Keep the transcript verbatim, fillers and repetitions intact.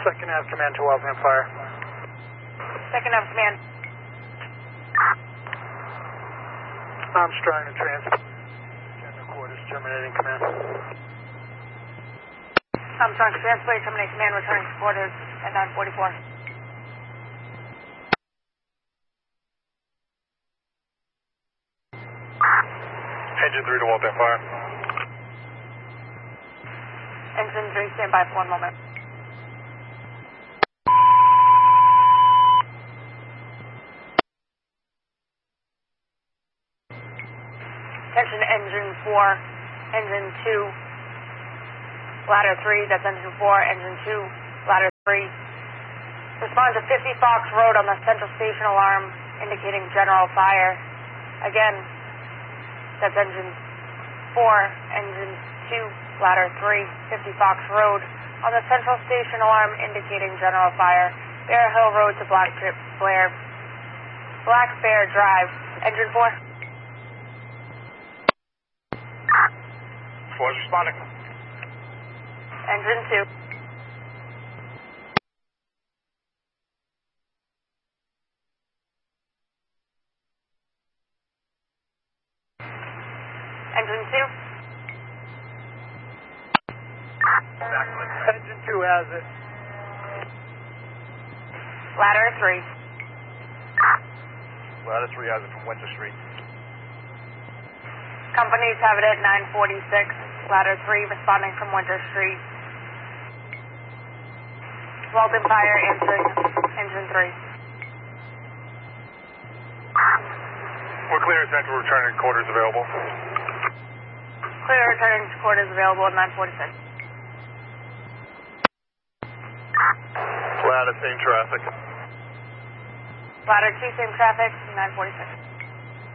Second Ave Command to Wildman Fire. Second Ave Command. Armstrong to transport. General quarters, terminating command. Armstrong to transport, terminate command, returning to quarters at nine forty-four. Engine three to Wildman Fire. Engine three, stand by for one moment. Attention engine four, engine two, ladder three, that's engine four, engine two, ladder three. Respond to fifty Fox Road on the central station alarm indicating general fire. Again, that's engine four, engine two, ladder three, fifty Fox Road on the central station alarm indicating general fire. Bear Hill Road to Black Blair, Black Bear Drive, engine four. Four's responding. Engine two. Engine two. Engine two has it. Ladder three. Ladder three has it from Winter Street. Companies have it at nine forty-six. Ladder three responding from Winter Street. Walden Fire answering engine three. We're clear central, returning quarters available. Clear returning to quarters available at nine forty-six. Ladder, same traffic. Ladder two, same traffic, nine forty-six.